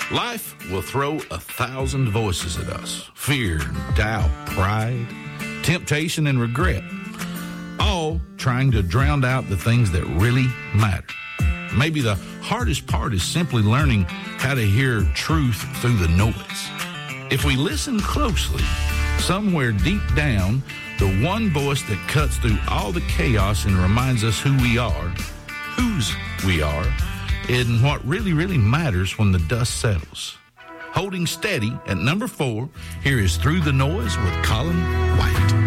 Life will throw 1,000 voices at us. Fear, doubt, pride, temptation, and regret. All trying to drown out the things that really matter. Maybe the hardest part is simply learning how to hear truth through the noise. If we listen closely, somewhere deep down, the one voice that cuts through all the chaos and reminds us who we are, whose we are, and what really, really matters when the dust settles. Holding steady at number 4, here is Through the Noise with Colin White.